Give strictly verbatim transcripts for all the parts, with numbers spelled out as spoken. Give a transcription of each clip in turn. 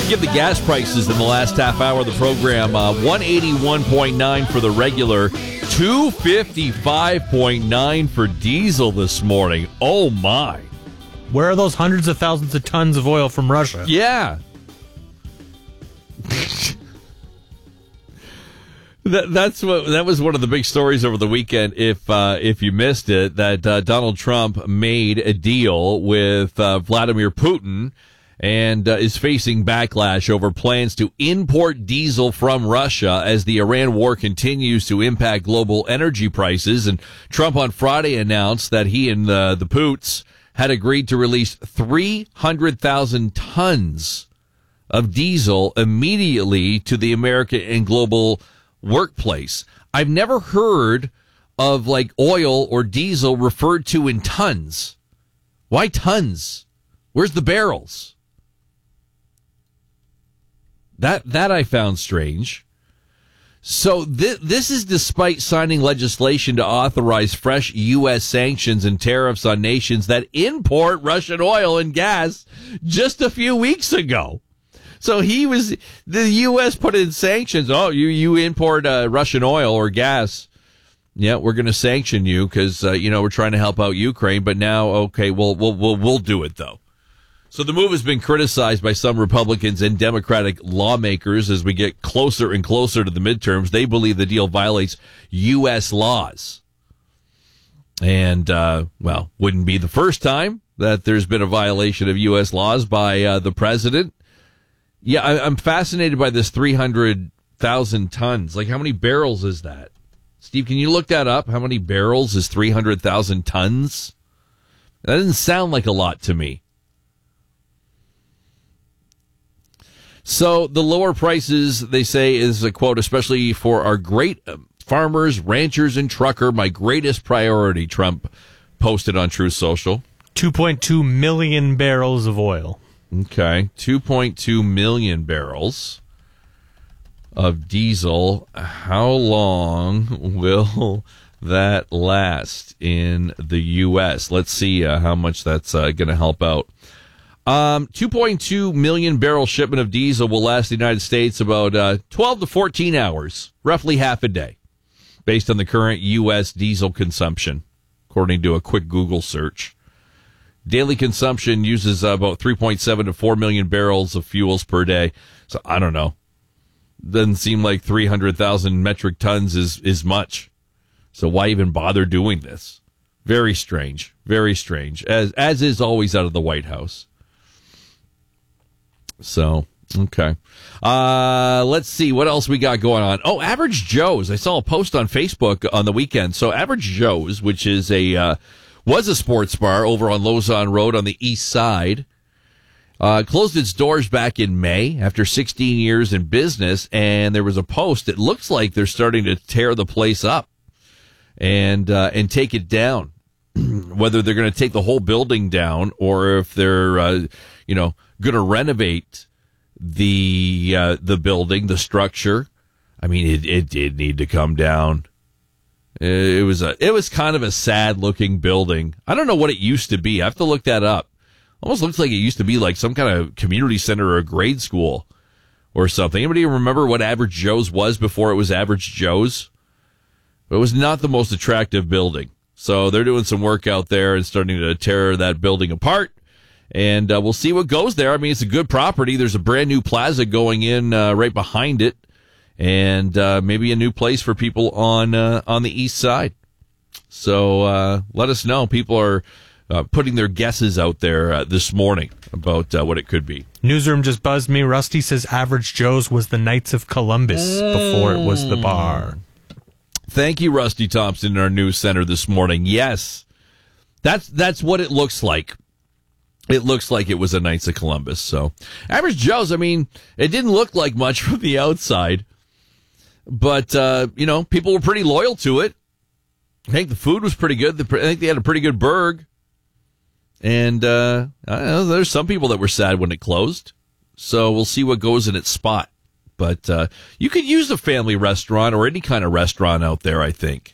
give the gas prices in the last half hour of the program. Uh, one eighty-one point nine for the regular, two fifty-five point nine for diesel this morning. Oh, my. Where are those hundreds of thousands of tons of oil from Russia? Yeah. that, that's what that was one of the big stories over the weekend. If uh, if you missed it, that uh, Donald Trump made a deal with uh, Vladimir Putin and uh, is facing backlash over plans to import diesel from Russia as the Iran war continues to impact global energy prices. And Trump on Friday announced that he and uh, the Poots had agreed to release three hundred thousand tons of diesel immediately to the American and global workplace. I've never heard of like oil or diesel referred to in tons. Why tons? Where's the barrels? That that I found strange. So th- this is despite signing legislation to authorize fresh U S sanctions and tariffs on nations that import Russian oil and gas just a few weeks ago. So he was, the U S put in sanctions. Oh, you, you import uh, Russian oil or gas. Yeah, we're going to sanction you because, uh, you know, we're trying to help out Ukraine. But now, okay, we'll, we'll, we'll, we'll do it, though. So the move has been criticized by some Republicans and Democratic lawmakers as we get closer and closer to the midterms. They believe the deal violates U S laws. And, uh, well, wouldn't be the first time that there's been a violation of U S laws by uh, the president. Yeah, I, I'm fascinated by this three hundred thousand tons. Like, how many barrels is that? Steve, can you look that up? How many barrels is three hundred thousand tons? That doesn't sound like a lot to me. So the lower prices, they say, is a quote, especially for our great farmers, ranchers, and trucker, my greatest priority, Trump posted on Truth Social. two point two million barrels of oil. Okay, two point two million barrels of diesel. How long will that last in the U S? Let's see uh, how much that's uh, going to help out. Um, two point two million barrel shipment of diesel will last the United States about uh, twelve to fourteen hours, roughly half a day, based on the current U S diesel consumption, according to a quick Google search. Daily consumption uses uh, about three point seven to four million barrels of fuels per day. So I don't know. Doesn't seem like three hundred thousand metric tons is, is much. So why even bother doing this? Very strange. Very strange. As, as is always out of the White House. So, okay. Uh, let's see what else we got going on. Oh, Average Joe's. I saw a post on Facebook on the weekend. So Average Joe's, which is a, uh, was a sports bar over on Lausanne Road on the east side, uh, closed its doors back in May after sixteen years in business. And there was a post. It looks like they're starting to tear the place up and, uh, and take it down. Whether they're going to take the whole building down or if they're, uh, you know, going to renovate the uh, the building, the structure. I mean, it, it did need to come down. It was a it was kind of a sad looking building. I don't know what it used to be. I have to look that up. Almost looks like it used to be like some kind of community center or a grade school or something. Anybody remember what Average Joe's was before it was Average Joe's? It was not the most attractive building. So they're doing some work out there and starting to tear that building apart. And uh, we'll see what goes there. I mean, it's a good property. There's a brand new plaza going in uh, right behind it. And uh, maybe a new place for people on uh, on the east side. So uh, let us know. People are uh, putting their guesses out there uh, this morning about uh, what it could be. Newsroom just buzzed me. Rusty says Average Joe's was the Knights of Columbus mm. before it was the bar. Thank you, Rusty Thompson, in our news center this morning. Yes, that's that's what it looks like. It looks like it was a Knights of Columbus. So Average Joe's, I mean, it didn't look like much from the outside. But, uh, you know, people were pretty loyal to it. I think the food was pretty good. I think they had a pretty good burg. And uh, I don't know, there's some people that were sad when it closed. So we'll see what goes in its spot. But uh, you could use a family restaurant or any kind of restaurant out there, I think.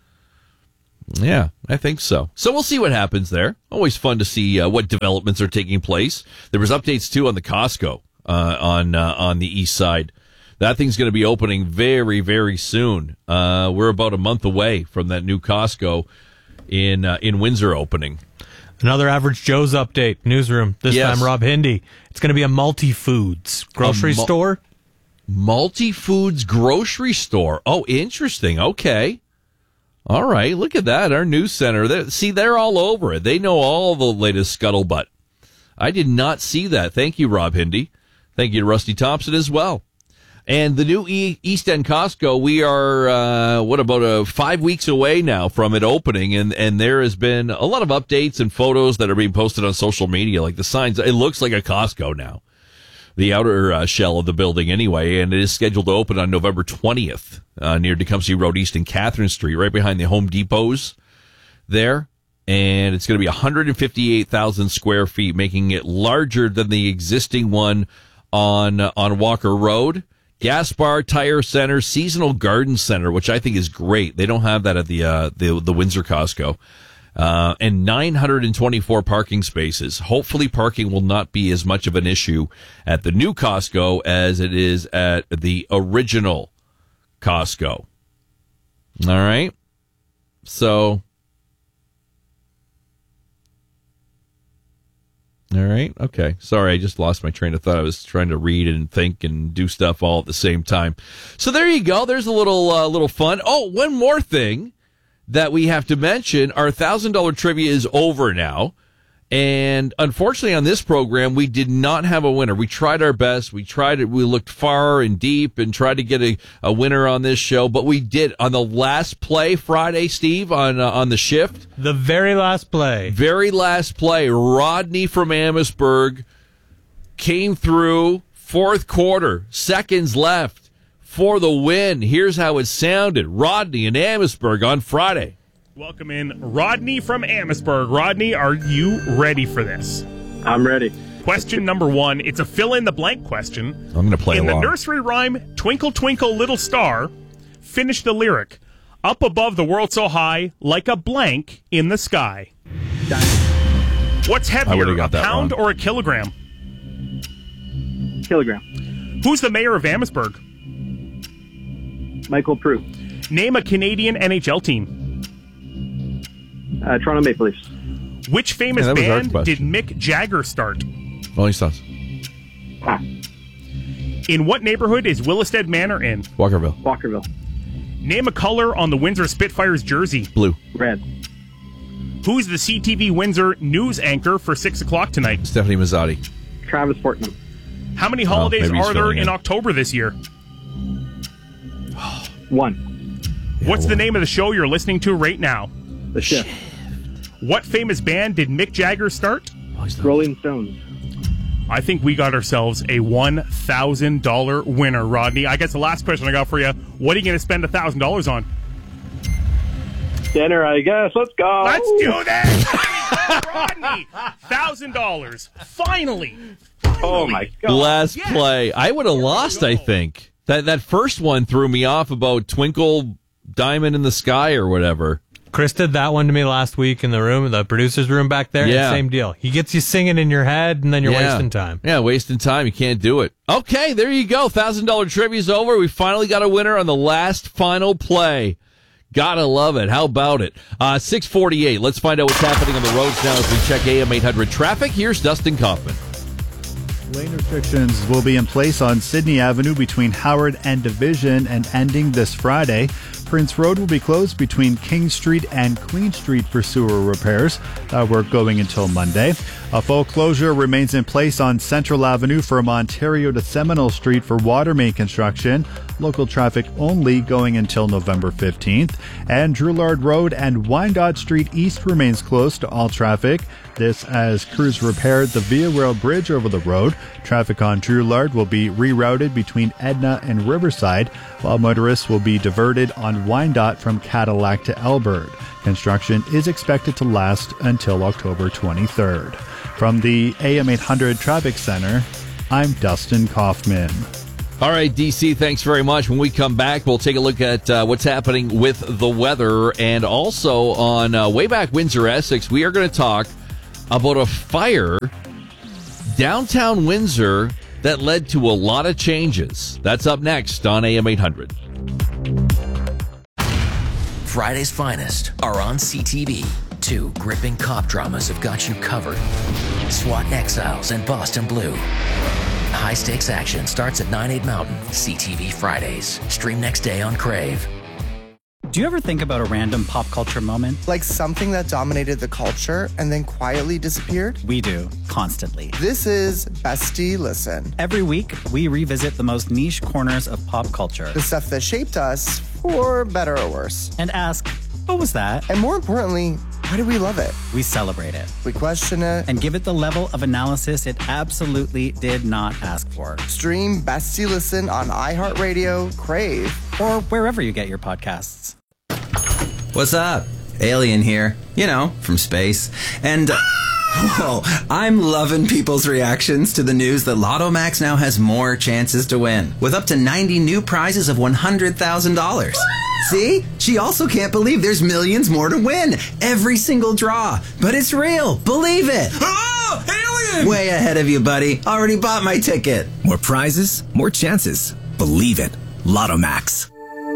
Yeah, I think so. So we'll see what happens there. Always fun to see uh, what developments are taking place. There was updates, too, on the Costco. uh, on uh, on the east side. That thing's going to be opening very, very soon. Uh, we're about a month away from that new Costco in uh, in Windsor opening. Another Average Joe's update. Newsroom. This Yes. time, Rob Hindy. It's going to be a multi-foods grocery A mul- store. Multi-foods grocery store. Oh, interesting. Okay. All right. Look at that. Our news center. They're, see, they're all over it. They know all the latest scuttlebutt. I did not see that. Thank you, Rob Hindy. Thank you to Rusty Thompson as well. And the new e- East End Costco, we are, uh, what, about uh, five weeks away now from it opening, and, and there has been a lot of updates and photos that are being posted on social media, like the signs. It looks like a Costco now, the outer uh, shell of the building anyway, and it is scheduled to open on November twentieth uh, near Tecumseh Road East and Catherine Street, right behind the Home Depots there. And it's going to be one hundred fifty-eight thousand square feet, making it larger than the existing one on uh, on Walker Road. Gas bar, tire center, seasonal garden center, which I think is great. They don't have that at the uh, the, the Windsor Costco. Uh, and nine hundred twenty-four parking spaces. Hopefully parking will not be as much of an issue at the new Costco as it is at the original Costco. All right. So, all right. Okay. Sorry, I just lost my train of thought. I was trying to read and think and do stuff all at the same time. So there you go. There's a little uh, little fun. Oh, one more thing that we have to mention. Our one thousand dollars trivia is over now. And unfortunately on this program, we did not have a winner. We tried our best. We tried it. We looked far and deep and tried to get a, a winner on this show. But we did on the last play Friday, Steve, on uh, on the shift. The very last play. Very last play. Rodney from Amherstburg came through fourth quarter, seconds left for the win. Here's how it sounded. Rodney in Amherstburg on Friday. Welcome in Rodney from Amherstburg. Rodney, are you ready for this? I'm ready. Question number one. It's a fill-in-the-blank question. I'm going to play In along. the nursery rhyme, Twinkle, Twinkle, Little Star, finish the lyric. Up above the world so high, like a blank in the sky. What's I heavier, would've got a that pound wrong. or a kilogram? Kilogram. Who's the mayor of Amherstburg? Michael Prue. Name a Canadian N H L team. Uh, Toronto Maple Leafs. Which famous Yeah, that was our band question. did Mick Jagger start? Rolling Stones. Ah, In what neighborhood is Willisted Manor in? Walkerville. Walkerville. Name a color on the Windsor Spitfires jersey. Blue. Red. Who's the C T V Windsor news anchor for six o'clock tonight? Stephanie Mazzotti. Travis Portman. How many holidays maybe he's are there filling in in. October this year? One. What's the name of the show you're listening to right now? The Shift. What famous band did Mick Jagger start? Rolling Stones. I think we got ourselves a one thousand dollars winner, Rodney. I guess the last question I got for you, what are you going to spend one thousand dollars on? Dinner, I guess. Let's go. Let's do this! Rodney, one thousand dollars. Finally. Oh, my God. Last Yes. play. I would have lost, go. I think. That that first one threw me off about Twinkle Diamond in the Sky or whatever. Chris did that one to me last week in the room, the producer's room back there. Yeah. Same deal. He gets you singing in your head, and then you're Yeah. wasting time. Yeah, wasting time. You can't do it. Okay, there you go. one thousand dollars trivia's over. We finally got a winner on the last final play. Gotta love it. How about it? Uh, six forty-eight. Let's find out what's happening on the roads now as we check A M eight hundred traffic. Here's Dustin Kaufman. Lane restrictions will be in place on Sydney Avenue between Howard and Division and ending this Friday. Prince Road will be closed between King Street and Queen Street for sewer repairs. That work going until Monday. A full closure remains in place on Central Avenue from Ontario to Seminole Street for water main construction. Local traffic only going until November fifteenth. And Drouillard Road and Wyandotte Street East remains closed to all traffic. This as crews repaired the Via Rail Bridge over the road. Traffic on Drouillard will be rerouted between Edna and Riverside, while motorists will be diverted on Wyandotte from Cadillac to Elbert. Construction is expected to last until October twenty-third. From the A M eight hundred Traffic Center, I'm Dustin Kaufman. All right, D C, thanks very much. When we come back, we'll take a look at uh, what's happening with the weather. And also on uh, Way Back Windsor, Essex, we are going to talk about a fire downtown Windsor that led to a lot of changes. That's up next on A M eight hundred. Friday's finest are on C T V. Two gripping cop dramas have got you covered. SWAT Exiles and Boston Blue. High-stakes action starts at nine, eight Mountain. C T V Fridays. Stream next day on Crave. Do you ever think about a random pop culture moment? Like something that dominated the culture and then quietly disappeared? We do, constantly. This is Bestie Listen. Every week, we revisit the most niche corners of pop culture. The stuff that shaped us, for better or worse. And ask, what was that? And more importantly, why do we love it? We celebrate it. We question it. And give it the level of analysis it absolutely did not ask for. Stream Bestie Listen on iHeartRadio, Crave, or wherever you get your podcasts. What's up? Alien here. You know, from space. And, uh, whoa, I'm loving people's reactions to the news that Lotto Max now has more chances to win, with up to ninety new prizes of one hundred thousand dollars. See? She also can't believe there's millions more to win. Every single draw. But it's real. Believe it. Oh, alien! Way ahead of you, buddy. Already bought my ticket. More prizes, more chances. Believe it. Lotto Max.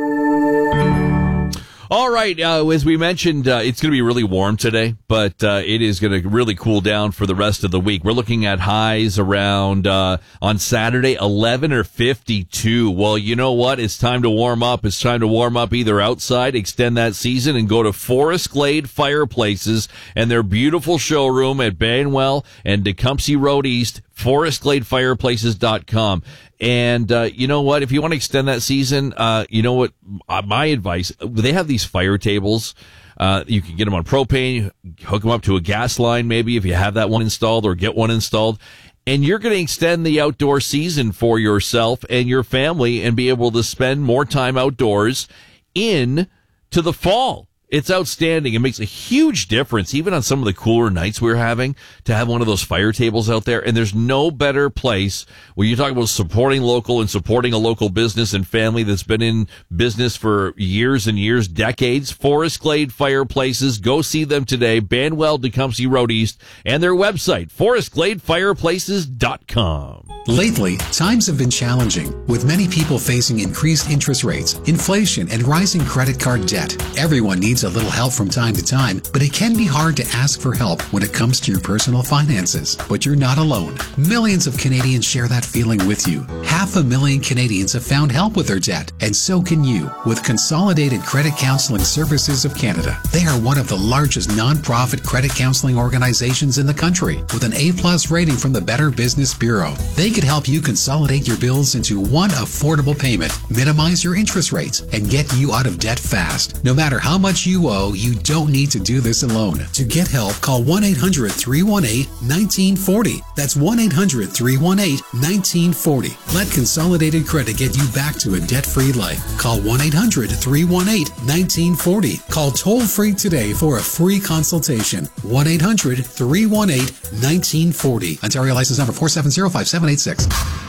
All right, uh, as we mentioned, uh, it's going to be really warm today, but uh, it is going to really cool down for the rest of the week. We're looking at highs around, uh, on Saturday, eleven or fifty-two. Well, you know what? It's time to warm up. It's time to warm up either outside, extend that season, and go to Forest Glade Fireplaces and their beautiful showroom at Banwell and Tecumseh Road East, forest glade fireplaces dot com. And, uh, you know what? If you want to extend that season, uh, you know what? Uh, my advice, they have these fire tables. Uh, you can get them on propane, hook them up to a gas line, maybe if you have that one installed, or get one installed. And you're going to extend the outdoor season for yourself and your family and be able to spend more time outdoors in to the fall. It's outstanding. It makes a huge difference, even on some of the cooler nights we're having, to have one of those fire tables out there. And there's no better place when you talk about supporting local and supporting a local business and family that's been in business for years and years, decades. Forest Glade Fireplaces. Go see them today. Banwell, Tecumseh Road East, and their website, forest glade fireplaces dot com. Lately, times have been challenging, with many people facing increased interest rates, inflation, and rising credit card debt. Everyone needs a little help from time to time, but it can be hard to ask for help when it comes to your personal finances. But you're not alone. Millions of Canadians share that feeling with you. Half a million Canadians have found help with their debt, and so can you with Consolidated Credit Counseling Services of Canada. They are one of the largest non-profit credit counseling organizations in the country, with an A-plus rating from the Better Business Bureau. They could help you consolidate your bills into one affordable payment, minimize your interest rates, and get you out of debt fast. No matter how much you owe, you don't need to do this alone. To get help, call one eight hundred, three one eight, one nine four zero. That's one eight hundred, three one eight, one nine four zero. Let Consolidated Credit get you back to a debt-free life. Call one eight hundred, three one eight, one nine four zero. Call toll-free today for a free consultation. one eight hundred, three one eight, one nine four zero. Ontario license number four seven zero five seven eight six.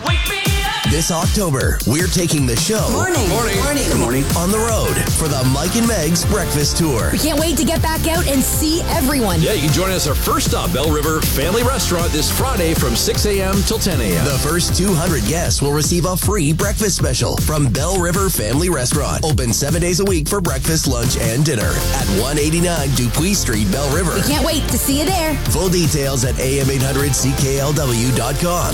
This October, we're taking the show Morning. Morning. Morning. Good morning. On the road for the Mike and Meg's Breakfast Tour. We can't wait to get back out and see everyone. Yeah, you can join us our first stop, Bell River Family Restaurant, this Friday from six a.m. till ten a.m. The first two hundred guests will receive a free breakfast special from Bell River Family Restaurant. Open seven days a week for breakfast, lunch, and dinner at one eighty-nine Dupuis Street, Bell River. We can't wait to see you there. Full details at A M eight hundred C K L W dot com.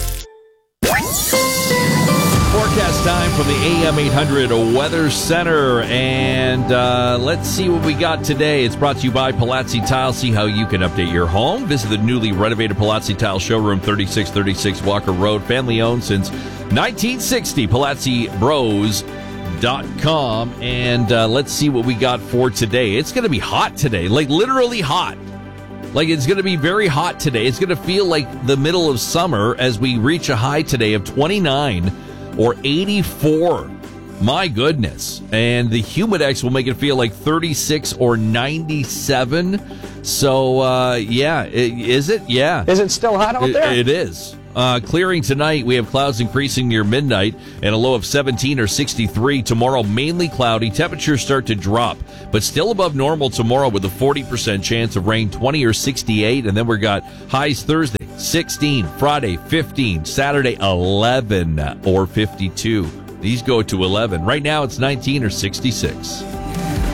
Forecast time from the A M eight hundred Weather Center, and uh, let's see what we got today. It's brought to you by Palazzi Tile. See how you can update your home. Visit the newly renovated Palazzi Tile showroom, thirty-six thirty-six Walker Road. Family owned since nineteen sixty. Palazzi Bros dot com. And uh, let's see what we got for today. It's going to be hot today, like literally hot. Like, it's going to be very hot today. It's going to feel like the middle of summer as we reach a high today of twenty-nine or eighty-four. My goodness. And the Humidex will make it feel like thirty-six or ninety-seven. So, uh, yeah. Is it? Yeah. Is it still hot out it, there? It is. Uh, clearing tonight. We have clouds increasing near midnight and a low of seventeen or sixty-three. Tomorrow, mainly cloudy. Temperatures start to drop, but still above normal tomorrow with a forty percent chance of rain, twenty or sixty-eight. And then we've got highs Thursday, sixteen, Friday fifteen, Saturday eleven or fifty-two. These go to eleven. Right now it's nineteen or sixty-six.